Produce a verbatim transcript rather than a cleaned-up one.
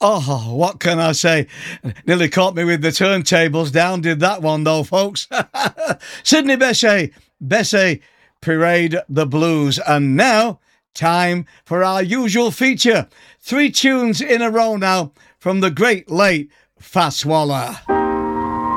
Oh, what can I say? Nearly caught me with the turntables down, did that one though, folks. Sidney Bechet, Bechet, Parade the Blues. And now, time for our usual feature. Three tunes in a row now from the great late Fats Waller.